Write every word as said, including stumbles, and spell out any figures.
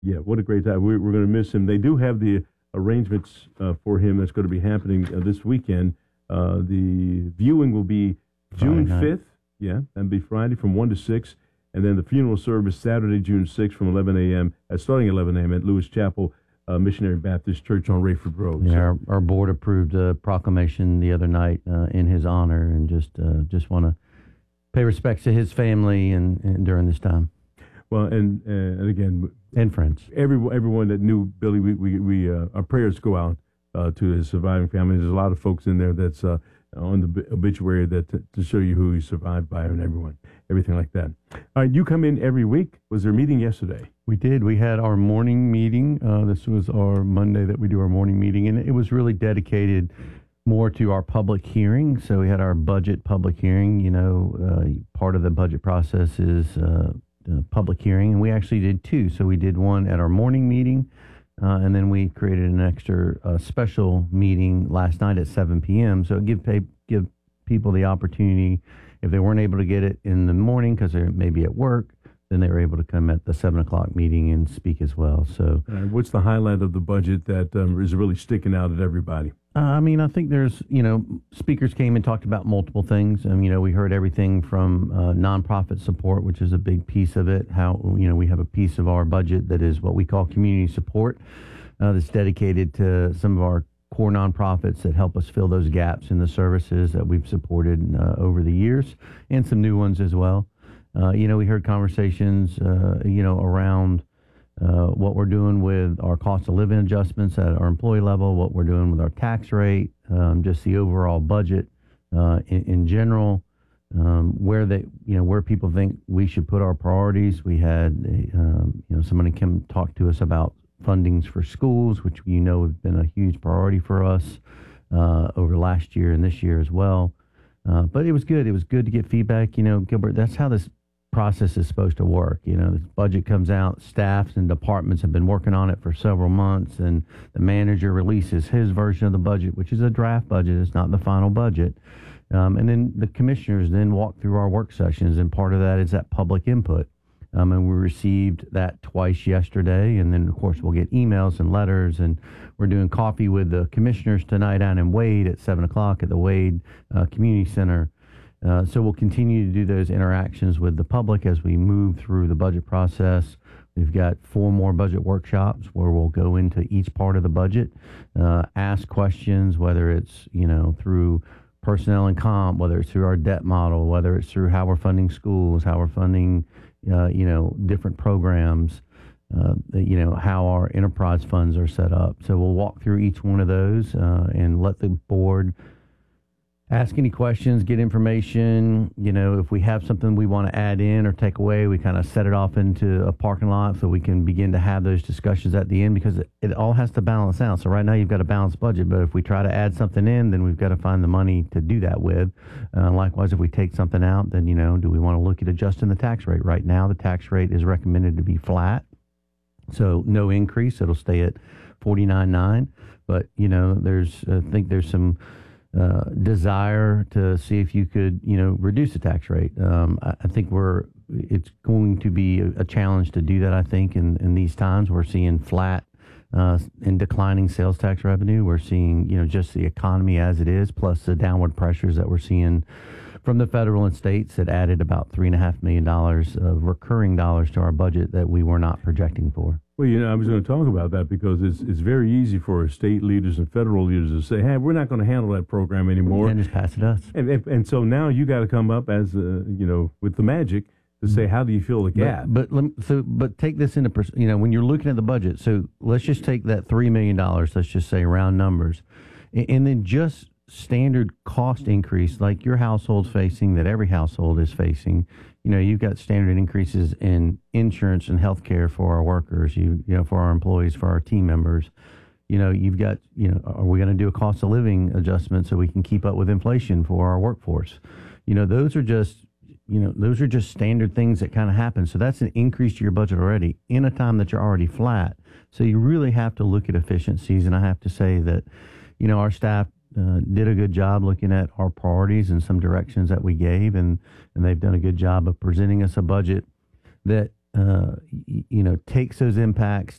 Yeah, what a great time. We're, we're going to miss him. They do have the arrangements uh, for him that's going to be happening uh, this weekend. Uh, the viewing will be June fifth. Yeah, that'll be Friday from one to six. And then the funeral service Saturday, June sixth from eleven a.m., uh, starting at eleven a.m. at Lewis Chapel uh, Missionary Baptist Church on Rayford Road. Yeah, so, our, our board approved a proclamation the other night uh, in his honor, and just uh, just want to pay respects to his family and, and during this time. Well, and uh, and again, and friends. Every, everyone that knew Billy, we we, we uh, our prayers go out uh, to his surviving family. There's a lot of folks in there that's uh, on the obituary that to, to show you who he survived by and everyone, everything like that. All right, you come in every week. Was there a meeting yesterday? We did. We had our morning meeting. Uh, this was our Monday that we do our morning meeting, and it was really dedicated more to our public hearing. So we had our budget public hearing. You know, uh, part of the budget process is uh, the public hearing, and we actually did two. So we did one at our morning meeting, uh, and then we created an extra uh, special meeting last night at seven p.m. So give pay, give people the opportunity, if they weren't able to get it in the morning because they're maybe at work, then they were able to come at the seven o'clock meeting and speak as well. So, uh, what's the highlight of the budget that um, is really sticking out at everybody? Uh, I mean, I think there's, you know, speakers came and talked about multiple things. Um, you know, we heard everything from uh, nonprofit support, which is a big piece of it. How, you know, we have a piece of our budget that is what we call community support, uh, that's dedicated to some of our core nonprofits that help us fill those gaps in the services that we've supported uh, over the years, and some new ones as well. Uh, you know, we heard conversations, uh, you know, around uh, what we're doing with our cost of living adjustments at our employee level, what we're doing with our tax rate, um, just the overall budget uh, in, in general, um, where they, you know, where people think we should put our priorities. We had, um, you know, somebody come talk to us about fundings for schools, which you know have been a huge priority for us uh, over last year and this year as well. Uh, but it was good. It was good to get feedback. You know, Gilbert, that's how this process is supposed to work. You know, the budget comes out, staffs and departments have been working on it for several months, and the manager releases his version of the budget, which is a draft budget. It's not the final budget. Um, and then the commissioners then walk through our work sessions, and part of that is that public input. Um, and we received that twice yesterday, and then, of course, we'll get emails and letters, and we're doing coffee with the commissioners tonight down in Wade at seven o'clock at the Wade uh, Community Center. Uh, so we'll continue to do those interactions with the public as we move through the budget process. We've got four more budget workshops where we'll go into each part of the budget, uh, ask questions, whether it's, you know, through personnel and comp, whether it's through our debt model, whether it's through how we're funding schools, how we're funding Uh, you know, different programs, uh, you know, how our enterprise funds are set up. So we'll walk through each one of those uh, and let the board ask any questions, get information. You know, if we have something we want to add in or take away, we kind of set it off into a parking lot so we can begin to have those discussions at the end, because it, it all has to balance out. So right now you've got a balanced budget, but if we try to add something in, then we've got to find the money to do that with. Uh, likewise, if we take something out, then, you know, do we want to look at adjusting the tax rate? Right now, the tax rate is recommended to be flat. So no increase. It'll stay at forty-nine point nine. But, you know, there's, I think there's some Uh, desire to see if you could, you know, reduce the tax rate. Um, I, I think we're, it's going to be a, a challenge to do that. I think in, in these times we're seeing flat uh, and declining sales tax revenue. We're seeing, you know, just the economy as it is, plus the downward pressures that we're seeing from the federal and states that added about three and a half million dollars of recurring dollars to our budget that we were not projecting for. Well, you know, I was going to talk about that because it's it's very easy for state leaders and federal leaders to say, hey, we're not going to handle that program anymore. And just pass it us. And, and, and so now you got to come up as, uh, you know, with the magic to say, how do you fill the gap? But, but, let me, so, but take this into, pers- you know, when you're looking at the budget, so let's just take that three million dollars, let's just say round numbers, and, and then just standard cost increase like your household's facing, that every household is facing. You know, you've got standard increases in insurance and health care for our workers, you, you know, for our employees, for our team members. You know, you've got, you know, are we going to do a cost of living adjustment so we can keep up with inflation for our workforce? You know, those are just, you know, those are just standard things that kind of happen. So that's an increase to your budget already in a time that you're already flat. So you really have to look at efficiencies. And I have to say that, you know, our staff Uh, did a good job looking at our priorities and some directions that we gave, and, and they've done a good job of presenting us a budget that uh, y- you know, takes those impacts,